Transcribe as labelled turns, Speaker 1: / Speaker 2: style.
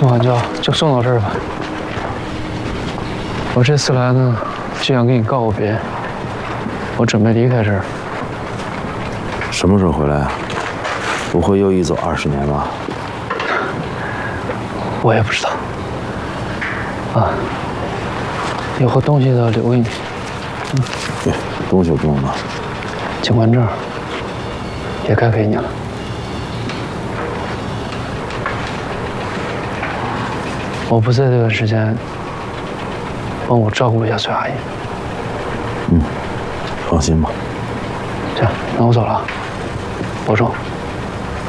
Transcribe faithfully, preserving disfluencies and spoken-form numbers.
Speaker 1: 那晚就就送到这儿吧。我这次来呢，就想跟你告个别。我准备离开这儿。
Speaker 2: 什么时候回来啊？不会又一走二十年吧？
Speaker 1: 我也不知道。啊，以后东西都要留给你。
Speaker 2: 嗯，对，东西我不用了。
Speaker 1: 警官证也该给你了。我不在这段时间，帮我照顾一下崔阿姨。
Speaker 2: 嗯，放心吧。
Speaker 1: 这样，那我走了，保重。